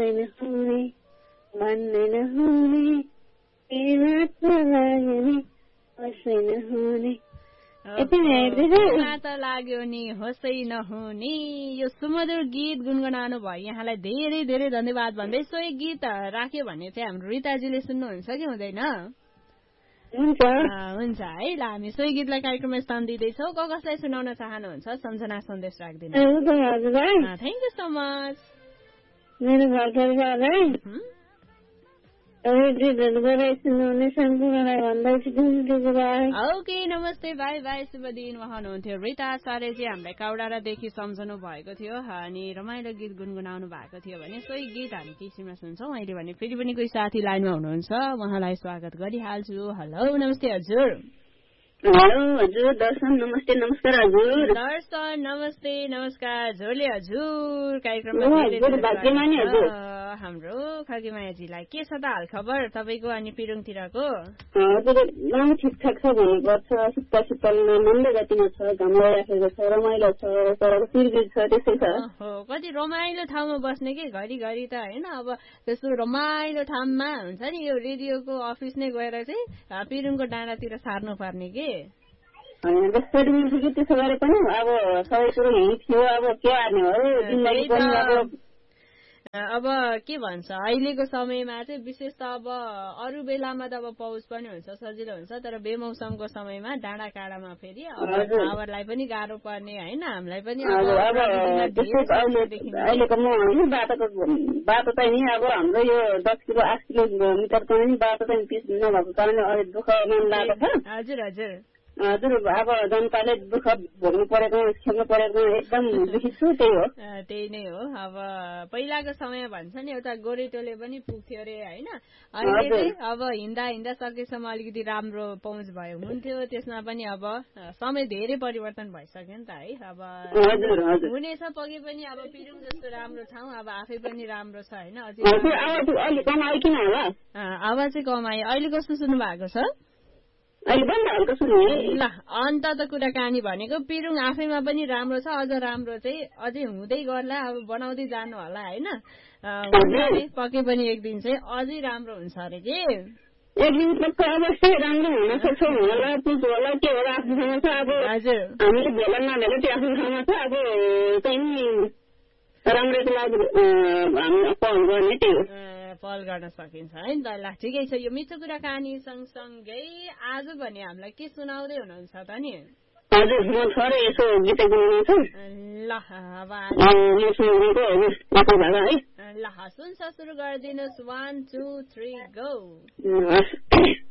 कसै नहुने भन्नै नहुने मात्र लाग्यो नि कसै नहुने त लाग्यो नि होसै नहुने। यो सुमधुर गीत गुनगुनाउनु भयो, यहाँलाई धेरै धेरै धन्यवाद भन्दै सोही गीत राख्यो भने चाहिँ हाम्रो रिताजीले सुन्नुहुन्छ कि हुँदैन? हुन्छ है, ल हामी सोही गीतलाई कार्यक्रममा स्थान दिँदैछौँ। कसलाई सुनाउन चाहनुहुन्छ सम्झना सन्देश राख्दिनु। Thank you so much. मेरो घर ओके नमस्ते बाई बाई शुभ दिन। उहाँ हुनुहुन्थ्यो रिता आचार्यजी, हामीलाई काउडारादेखि सम्झनु भएको थियो अनि रमाइलो गीत गुनगुनाउनु भएको थियो भने सोही गीत हामी किसिममा सुन्छौँ अहिले भने फेरि पनि कोही साथी लाइनमा हुनुहुन्छ, उहाँलाई स्वागत गरिहाल्छु। हेलो नमस्ते हजुर। हेलो हजुर दर्शन नमस्ते नमस्कार हजुर। दर्शन नमस्ते नमस्कार झोले हजुर कार्यक्रममा हाम्रो खर्कीमायाजीलाई के छ त हाल खबर तपाईँको अनि पिरुङतिरको? हजुर एकदम ठिकठाक छ भन्नुपर्छ, शीतल शीतल मन्द गतिमा छ, घाम लगाइराखेको छ, रमाइलो छ, तर पिरपिर छ त्यसै छ। कति रमाइलो ठाउँमा बस्ने कि घरिघरि त होइन, अब त्यस्तो रमाइलो ठाउँमा हुन्छ नि यो रेडियोको अफिस नै गएर चाहिँ पिरुङको डाँडातिर सार्नु पर्ने कि त्यसो गरे पनि अब सबै कुरो यही थियो, अब के हार्ने हो जिन्दगी पनि अब के भन्छ अहिलेको समयमा चाहिँ विशेष त अब अरू बेलामा त अब पौष पनि हुन्छ सजिलो हुन्छ, तर बेमौसमको समयमा डाँडा काँडामा फेरि अब टावरलाई पनि गाह्रो पर्ने होइन, हामीलाई पनि अहिलेको बाटो चाहिँ नि अब हाम्रो यो 10 किलो 8 किलोमिटरको नि बाटो चाहिँ पिच नभएको कारणले अहिले दुःख मन लागेको छ। हजुर हजुर हजुर अब जनताले दुःख भोग्नु परेको खेल्नु परेको एकदम दुखित छु। त्यही नै हो। अब पहिलाको समय भन्छ नि एउटा गोरेटोले पनि पुग्थ्यो अरे होइन, अहिले चाहिँ अब हिँड्दा हिँड्दा सकेसम्म अलिकति राम्रो पहुँच भयो हुन्थ्यो, त्यसमा पनि अब समय धेरै परिवर्तन भइसक्यो नि त है। अब हुनेछ पगे पनि अब पिरुङ जस्तो राम्रो ठाउँ अब आफै पनि राम्रो छ होइन। आवाज चाहिँ कमाए। अहिले कस्तो सुन्नु भएको छ? ल अन्त त कुराकानी भनेको पिरुङ आफैमा पनि राम्रो छ, अझ राम्रो चाहिँ अझै हुँदै गर्ला, अब बनाउँदै जानु होला होइन, पके पनि एक दिन चाहिँ अझै राम्रो हुन्छ अरे कि एक दिन अवश्य राम्रो हुन सक्छ होला, पुग्छ होला, के होला आफ्नो ठाउँमा छ। अब हजुर हामीले भेला नभेला त्यो आफ्नो ठाउँमा छ, अब चाहिँ राम्रोको लागि हामी पहल गर्ने त्यही हो, पहल गर्न सकिन्छ है नि त। ल ठिकै छ, यो मिठो कुराकानी सँगसँगै आज भने हामीलाई के सुनाउँदै हुनुहुन्छ त नि? हजुर म थोरै यसो गीत गुनगुनाउँछु। ल अब ल सुन्छ सुरु गरिदिनुहोस् 1 2 3 गो।